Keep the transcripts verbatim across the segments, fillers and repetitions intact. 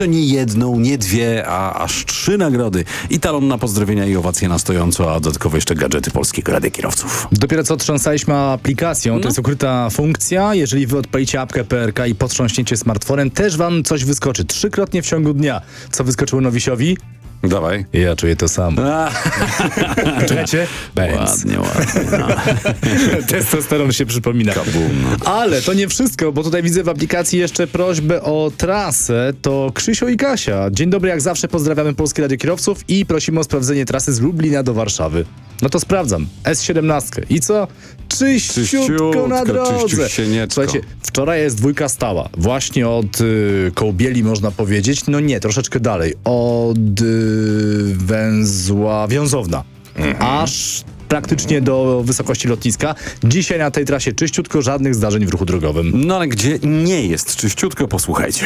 To nie jedną, nie dwie, a aż trzy nagrody. I talon na pozdrowienia i owacje na stojąco, a dodatkowo jeszcze gadżety Polskiego Radia Kierowców. Dopiero co trząsaliśmy aplikacją, No. to jest ukryta funkcja. Jeżeli wy odpalicie apkę P R K i potrząśniecie smartfonem, też wam coś wyskoczy. Trzykrotnie w ciągu dnia. Co wyskoczyło Nowisiowi? Dawaj. Ja czuję to samo. Czujecie? Ładnie, ładnie. No. Testosteron się przypomina. Kabum, no. Ale to nie wszystko, bo tutaj widzę w aplikacji jeszcze prośbę o trasę. To Krzysio i Kasia. Dzień dobry, jak zawsze pozdrawiamy Polskie Radio Kierowców i prosimy o sprawdzenie trasy z Lublina do Warszawy. No to sprawdzam. S siedemnaście. I co? Czyściutko na drodze. Czyściusienieczko. Słuchajcie, wczoraj jest dwójka stała. Właśnie od y, Kołbieli można powiedzieć. No nie, troszeczkę dalej. Od y, węzła Wiązowna. Mhm. Aż praktycznie do wysokości lotniska. Dzisiaj na tej trasie czyściutko, żadnych zdarzeń w ruchu drogowym. No ale gdzie nie jest czyściutko, posłuchajcie.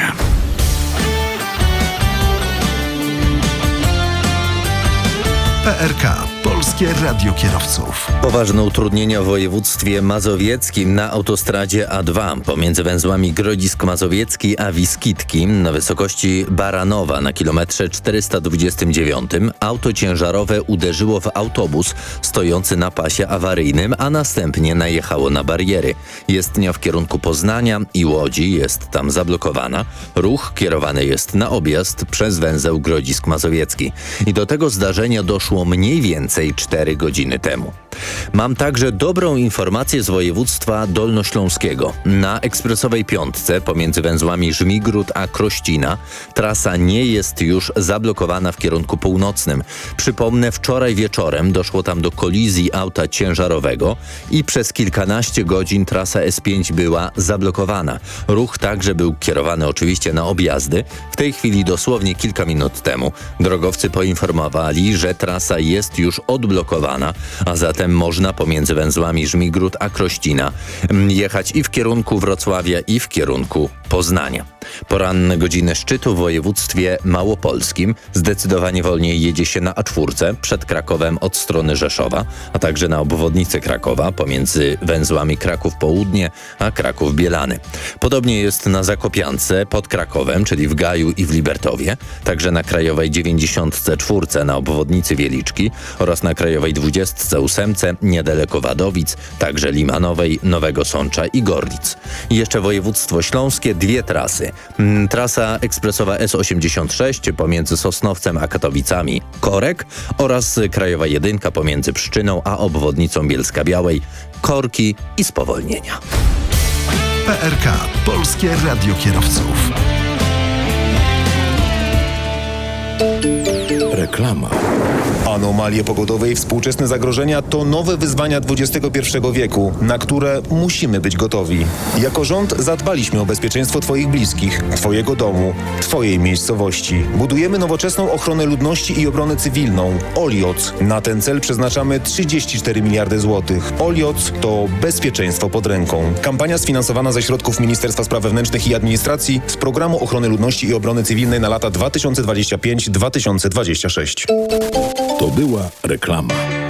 P R K. Polskie Radio Kierowców. Poważne utrudnienia w województwie mazowieckim na autostradzie A dwa pomiędzy węzłami Grodzisk Mazowiecki a Wiskitki na wysokości Baranowa na kilometrze czterysta dwudziestym dziewiątym auto ciężarowe uderzyło w autobus stojący na pasie awaryjnym, a następnie najechało na bariery. Jezdnia w kierunku Poznania i Łodzi jest tam zablokowana. Ruch kierowany jest na objazd przez węzeł Grodzisk Mazowiecki. I do tego zdarzenia doszło mniej więcej cztery godziny temu. Mam także dobrą informację z województwa dolnośląskiego. Na ekspresowej piątce pomiędzy węzłami Żmigród a Krościna trasa nie jest już zablokowana w kierunku północnym. Przypomnę, wczoraj wieczorem doszło tam do kolizji auta ciężarowego i przez kilkanaście godzin trasa S pięć była zablokowana. Ruch także był kierowany oczywiście na objazdy. W tej chwili, dosłownie kilka minut temu, drogowcy poinformowali, że trasa jest już odblokowana, a zatem można pomiędzy węzłami Żmigród a Krościna jechać i w kierunku Wrocławia, i w kierunku Poznania. Poranne godziny szczytu w województwie małopolskim. Zdecydowanie wolniej jedzie się na A cztery przed Krakowem od strony Rzeszowa, a także na obwodnicy Krakowa pomiędzy węzłami Kraków Południe a Kraków Bielany. Podobnie jest na Zakopiance pod Krakowem, czyli w Gaju i w Libertowie, także na Krajowej dziewięćdziesiątce czwórce na obwodnicy Wieliczki oraz na Krajowej dwudziestce ósemce niedaleko Wadowic, także Limanowej, Nowego Sącza i Gorlic. I jeszcze województwo śląskie, dwie trasy. Trasa ekspresowa S osiemdziesiąt sześć pomiędzy Sosnowcem a Katowicami korek oraz Krajowa jedynka pomiędzy Pszczyną a obwodnicą Bielska-Białej, korki i spowolnienia. P R K. Polskie Radio Kierowców. Reklama. Anomalie pogodowe i współczesne zagrożenia to nowe wyzwania dwudziestego pierwszego wieku, na które musimy być gotowi. Jako rząd zadbaliśmy o bezpieczeństwo Twoich bliskich, Twojego domu, Twojej miejscowości. Budujemy nowoczesną ochronę ludności i obronę cywilną. Olioc. Na ten cel przeznaczamy trzydzieści cztery miliardy złotych. Olioc to bezpieczeństwo pod ręką. Kampania sfinansowana ze środków Ministerstwa Spraw Wewnętrznych i Administracji z Programu Ochrony Ludności i Obrony Cywilnej na lata dwa tysiące dwudziesty piąty do dwa tysiące dwudziestego szóstego. To była reklama.